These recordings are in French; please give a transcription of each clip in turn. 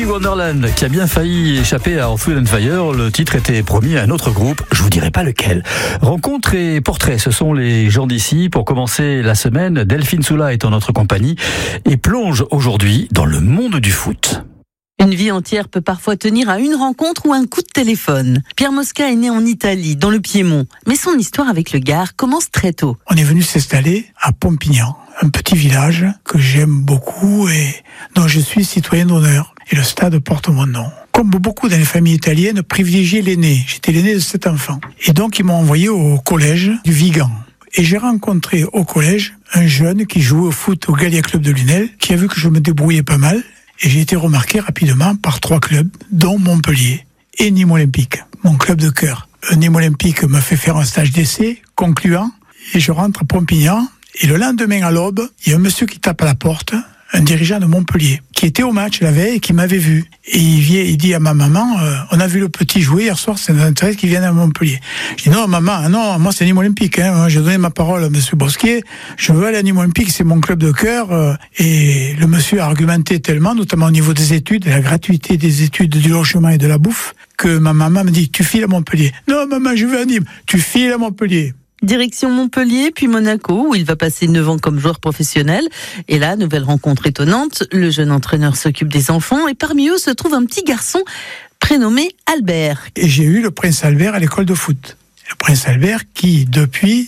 Stevie Wonderland qui a bien failli échapper à Earth, Wind & Fire. Le titre était promis à un autre groupe, je vous dirai pas lequel. Rencontres et portraits, ce sont les gens d'ici. Pour commencer la semaine, Delphine Soula est en notre compagnie et plonge aujourd'hui dans le monde du foot. Une vie entière peut parfois tenir à une rencontre ou un coup de téléphone. Pierre Mosca est né en Italie, dans le Piémont. Mais son histoire avec le Gard commence très tôt. On est venu s'installer à Pompignan, un petit village que j'aime beaucoup et dont je suis citoyen d'honneur. Et le stade porte mon nom. Comme beaucoup dans les familles italiennes, privilégier l'aîné. J'étais l'aîné de 7 enfants. Et donc ils m'ont envoyé au collège du Vigan. Et j'ai rencontré au collège un jeune qui jouait au foot au Gallia Club de Lunel, qui a vu que je me débrouillais pas mal. Et j'ai été remarqué rapidement par 3 clubs, dont Montpellier et Nîmes Olympique, mon club de cœur. Nîmes Olympique me fait faire un stage d'essai concluant et je rentre à Pompignan. Et le lendemain à l'aube, il y a un monsieur qui tape à la porte, un dirigeant de Montpellier, qui était au match la veille et qui m'avait vu. Et il dit à ma maman, on a vu le petit jouer hier soir, c'est intéressant qu'il vienne à Montpellier. Je dis non maman, non, moi c'est Nîmes Olympique, hein. J'ai donné ma parole à monsieur Bosquier, je veux aller à Nîmes Olympique, c'est mon club de cœur. Et le monsieur a argumenté tellement, notamment au niveau des études, de la gratuité des études, du logement et de la bouffe, que ma maman me dit, tu files à Montpellier. Non maman, je veux à Nîmes, tu files à Montpellier. Direction Montpellier, puis Monaco, où il va passer 9 ans comme joueur professionnel. Et là, nouvelle rencontre étonnante, le jeune entraîneur s'occupe des enfants et parmi eux se trouve un petit garçon prénommé Albert. Et j'ai eu le prince Albert à l'école de foot. Le prince Albert qui, depuis,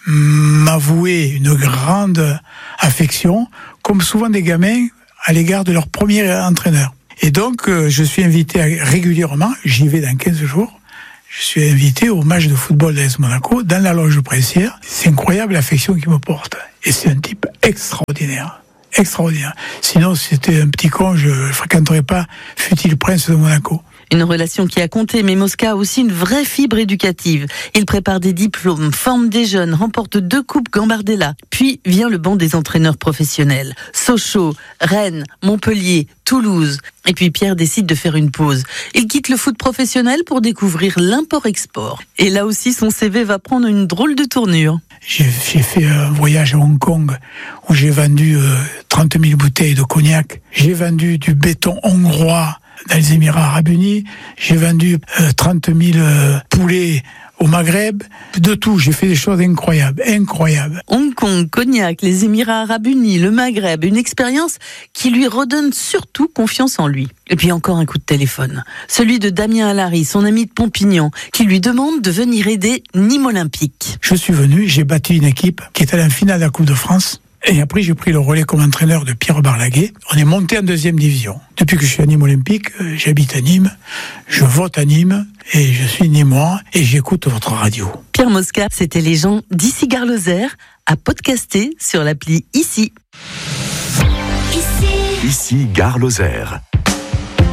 m'a voué une grande affection, comme souvent des gamins, à l'égard de leur premier entraîneur. Et donc, je suis invité régulièrement, j'y vais dans 15 jours, je suis invité au match de football d'AS Monaco, dans la loge princière. C'est incroyable l'affection qu'il me porte. Et c'est un type extraordinaire. Extraordinaire. Sinon, si c'était un petit con, je ne fréquenterais pas, fût-il prince de Monaco. Une relation qui a compté, mais Mosca a aussi une vraie fibre éducative. Il prépare des diplômes, forme des jeunes, remporte 2 coupes Gambardella. Puis vient le banc des entraîneurs professionnels. Sochaux, Rennes, Montpellier, Toulouse. Et puis Pierre décide de faire une pause. Il quitte le foot professionnel pour découvrir l'import-export. Et là aussi, son CV va prendre une drôle de tournure. J'ai fait un voyage à Hong Kong où j'ai vendu 30 000 bouteilles de cognac. J'ai vendu du béton hongrois dans les Émirats Arabes Unis. J'ai vendu 30 000 poulets au Maghreb. De tout, j'ai fait des choses incroyables. Hong Kong, Cognac, les Émirats Arabes Unis, le Maghreb, une expérience qui lui redonne surtout confiance en lui. Et puis encore un coup de téléphone. Celui de Damien Alary, son ami de Pompignan, qui lui demande de venir aider Nîmes Olympique. Je suis venu, j'ai bâti une équipe qui est allée en finale de la Coupe de France. Et après, j'ai pris le relais comme entraîneur de Pierre Barlaguet. On est monté en 2e division. Depuis que je suis à Nîmes Olympique, j'habite à Nîmes, je vote à Nîmes, et je suis nîmois, et j'écoute votre radio. Pierre Mosca, c'était les gens d'ici Gare-Lozère, à podcaster sur l'appli Ici. Ici Gare-Lozère.